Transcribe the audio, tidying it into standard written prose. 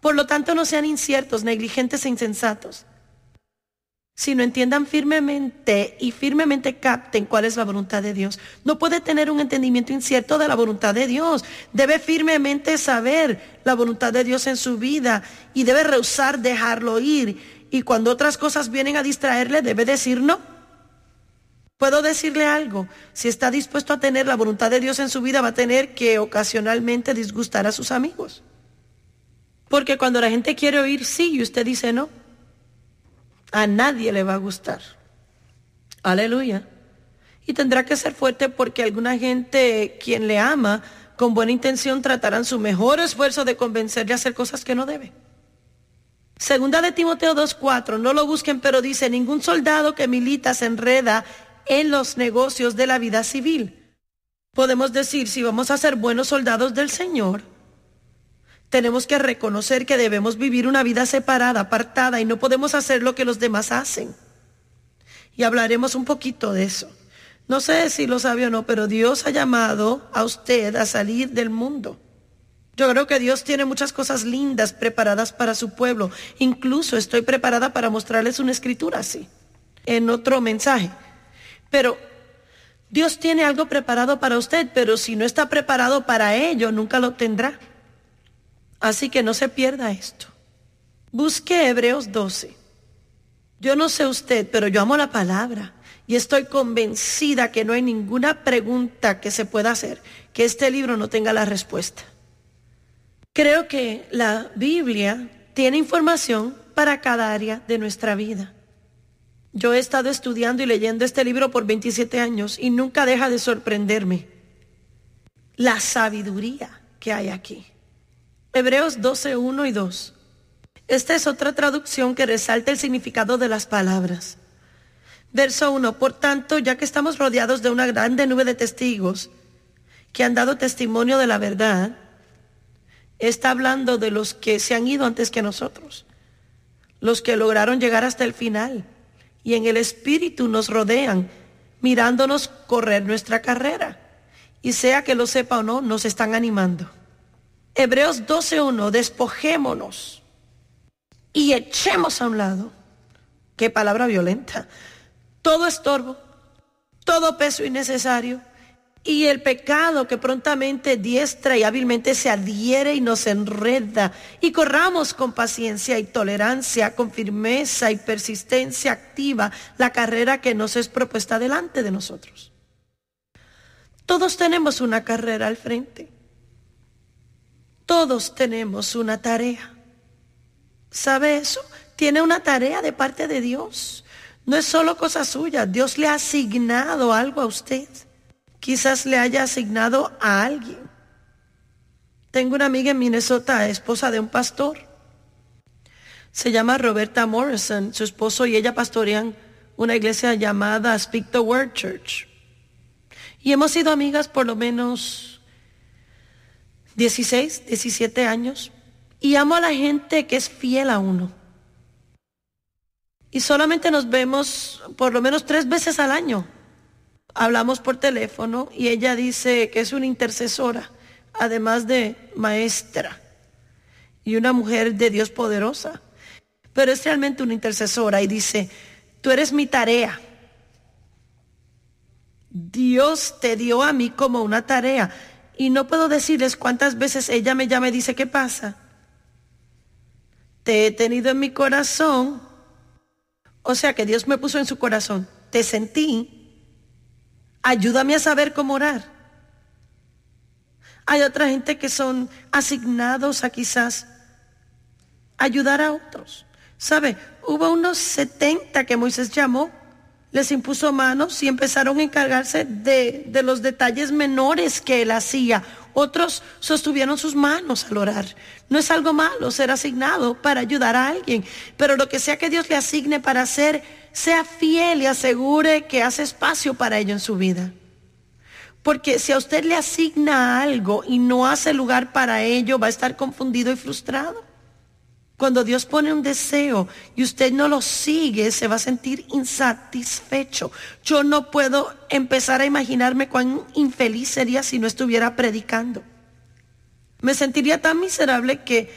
Por lo tanto, no sean inciertos, negligentes e insensatos, sino entiendan firmemente y firmemente capten cuál es la voluntad de Dios. No puede tener un entendimiento incierto de la voluntad de Dios. Debe firmemente saber la voluntad de Dios en su vida y debe rehusar dejarlo ir. Y cuando otras cosas vienen a distraerle, debe decir no. Puedo decirle algo: si está dispuesto a tener la voluntad de Dios en su vida, va a tener que ocasionalmente disgustar a sus amigos. Porque cuando la gente quiere oír sí y usted dice no, a nadie le va a gustar. Aleluya. Y tendrá que ser fuerte, porque alguna gente, quien le ama con buena intención, tratarán su mejor esfuerzo de convencerle a hacer cosas que no debe. Segunda de Timoteo 2:4, no lo busquen, pero dice: ningún soldado que milita se enreda en los negocios de la vida civil. Podemos decir, si vamos a ser buenos soldados del Señor, tenemos que reconocer que debemos vivir una vida separada, apartada, y no podemos hacer lo que los demás hacen. Y hablaremos un poquito de eso. No sé si lo sabe o no, pero Dios ha llamado a usted a salir del mundo. Yo creo que Dios tiene muchas cosas lindas preparadas para su pueblo. Incluso estoy preparada para mostrarles una escritura así, en otro mensaje. Pero Dios tiene algo preparado para usted, pero si no está preparado para ello, nunca lo tendrá. Así que no se pierda esto. Busque Hebreos 12. Yo no sé usted, pero yo amo la palabra y estoy convencida que no hay ninguna pregunta que se pueda hacer que este libro no tenga la respuesta. Creo que la Biblia tiene información para cada área de nuestra vida. Yo he estado estudiando y leyendo este libro por 27 años y nunca deja de sorprenderme la sabiduría que hay aquí. Hebreos 12, 1 y 2. Esta es otra traducción que resalta el significado de las palabras. Verso 1. Por tanto, ya que estamos rodeados de una grande nube de testigos que han dado testimonio de la verdad, está hablando de los que se han ido antes que nosotros, los que lograron llegar hasta el final, y en el Espíritu nos rodean, mirándonos correr nuestra carrera, y sea que lo sepa o no, nos están animando. Hebreos 12:1, despojémonos y echemos a un lado, qué palabra violenta, todo estorbo, todo peso innecesario, y el pecado que prontamente, diestra y hábilmente se adhiere y nos enreda, y corramos con paciencia y tolerancia, con firmeza y persistencia activa, la carrera que nos es propuesta delante de nosotros. Todos tenemos una carrera al frente. Todos tenemos una tarea. ¿Sabe eso? Tiene una tarea de parte de Dios. No es solo cosa suya. Dios le ha asignado algo a usted. Quizás le haya asignado a alguien. Tengo una amiga en Minnesota, esposa de un pastor. Se llama Roberta Morrison. Su esposo y ella pastorean una iglesia llamada Speak the Word Church. Y hemos sido amigas por lo menos 16, 17 años. Y amo a la gente que es fiel a uno. Y solamente nos vemos por lo menos 3 veces al año. Hablamos por teléfono y ella dice que es una intercesora, además de maestra y una mujer de Dios poderosa. Pero es realmente una intercesora y dice: tú eres mi tarea. Dios te dio a mí como una tarea. Y no puedo decirles cuántas veces ella me llama y dice: ¿qué pasa? Te he tenido en mi corazón. O sea que Dios me puso en su corazón. Te sentí. Ayúdame a saber cómo orar. Hay otra gente que son asignados a quizás ayudar a otros. ¿Sabe? Hubo unos 70 que Moisés llamó, les impuso manos y empezaron a encargarse de los detalles menores que él hacía. Otros sostuvieron sus manos al orar. No es algo malo ser asignado para ayudar a alguien, pero lo que sea que Dios le asigne para hacer, sea fiel y asegure que hace espacio para ello en su vida. Porque si a usted le asigna algo y no hace lugar para ello, va a estar confundido y frustrado. Cuando Dios pone un deseo y usted no lo sigue, se va a sentir insatisfecho. Yo no puedo empezar a imaginarme cuán infeliz sería si no estuviera predicando. Me sentiría tan miserable que